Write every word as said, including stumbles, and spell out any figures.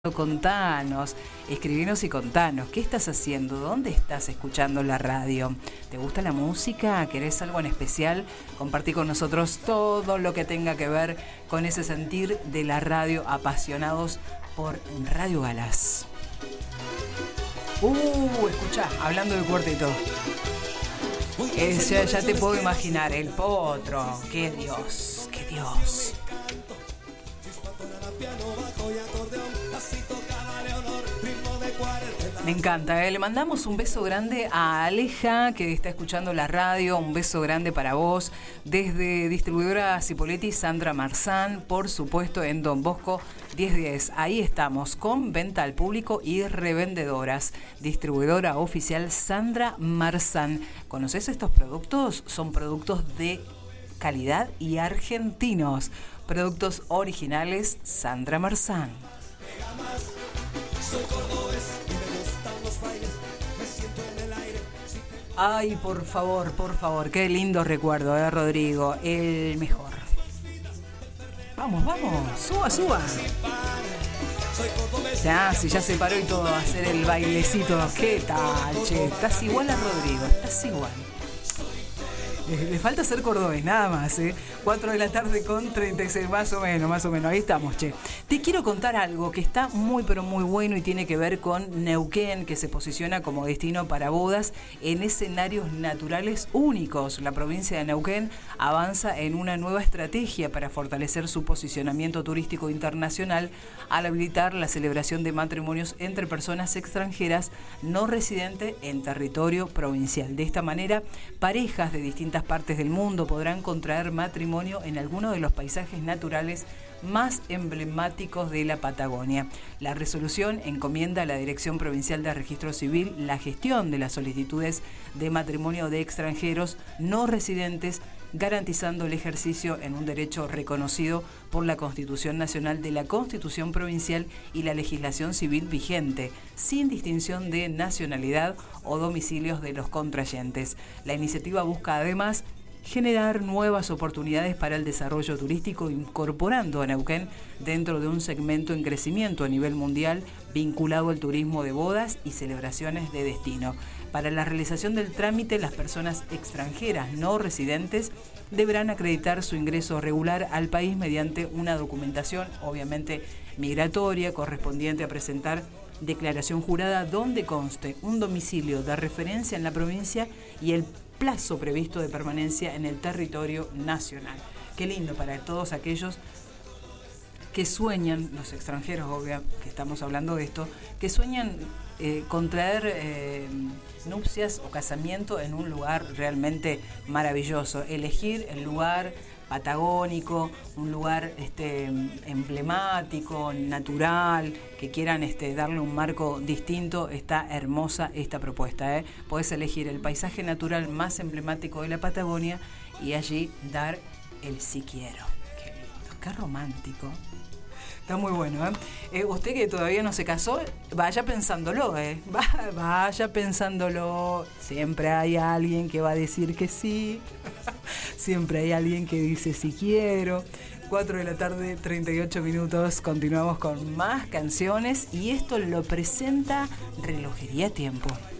Contanos, escribinos y contanos, ¿qué estás haciendo? ¿Dónde estás escuchando la radio? ¿Te gusta la música? ¿Querés algo en especial? Compartí con nosotros todo lo que tenga que ver con ese sentir de la radio, apasionados por Radio Galás. Uh, escuchá, hablando de cuarteto. Eh, ya, ya te puedo imaginar, el potro. ¡Qué Dios! ¡Qué Dios! Me encanta, ¿eh? Le mandamos un beso grande a Aleja, que está escuchando la radio. Un beso grande para vos. Desde Distribuidora Cipoletti, Sandra Marzán, por supuesto, en Don Bosco diez diez. Ahí estamos, con venta al público y revendedoras. Distribuidora oficial Sandra Marzán. ¿Conoces estos productos? Son productos de calidad y argentinos. Productos originales Sandra Marzán. Ay, por favor, por favor, qué lindo recuerdo, ¿eh, Rodrigo? El mejor. Vamos, vamos, suba, suba. Ya, si ya se paró y todo, a hacer el bailecito. ¿Qué tal, che? Estás igual a Rodrigo, estás igual. Le falta ser cordobés, nada más, ¿eh? cuatro de la tarde con treinta y seis, más o menos, más o menos. Ahí estamos, che. Te quiero contar algo que está muy, pero muy bueno y tiene que ver con Neuquén, que se posiciona como destino para bodas en escenarios naturales únicos. La provincia de Neuquén avanza en una nueva estrategia para fortalecer su posicionamiento turístico internacional al habilitar la celebración de matrimonios entre personas extranjeras no residentes en territorio provincial. De esta manera, parejas de distintas partes del mundo podrán contraer matrimonio en alguno de los paisajes naturales más emblemáticos de la Patagonia. La resolución encomienda a la Dirección Provincial de Registro Civil la gestión de las solicitudes de matrimonio de extranjeros no residentes, garantizando el ejercicio en un derecho reconocido por la Constitución Nacional de la Constitución Provincial y la legislación civil vigente, sin distinción de nacionalidad o domicilios de los contrayentes. La iniciativa busca además generar nuevas oportunidades para el desarrollo turístico, incorporando a Neuquén dentro de un segmento en crecimiento a nivel mundial vinculado al turismo de bodas y celebraciones de destino. Para la realización del trámite, las personas extranjeras no residentes deberán acreditar su ingreso regular al país mediante una documentación, obviamente migratoria, correspondiente a presentar declaración jurada donde conste un domicilio de referencia en la provincia y el plazo previsto de permanencia en el territorio nacional. Qué lindo para todos aquellos que sueñan, los extranjeros, obvio, que estamos hablando de esto, que sueñan eh, contraer eh, nupcias o casamiento en un lugar realmente maravilloso. Elegir el lugar patagónico, un lugar este, emblemático, natural, que quieran este, darle un marco distinto. Está hermosa esta propuesta, ¿eh? Podés elegir el paisaje natural más emblemático de la Patagonia y allí dar el si quiero. Qué lindo, qué romántico. Está muy bueno, ¿eh? Eh, usted que todavía no se casó, vaya pensándolo, ¿eh? Va, vaya pensándolo. Siempre hay alguien que va a decir que sí. Siempre hay alguien que dice si quiero. cuatro de la tarde, treinta y ocho minutos. Continuamos con más canciones y esto lo presenta Relojería Tiempo.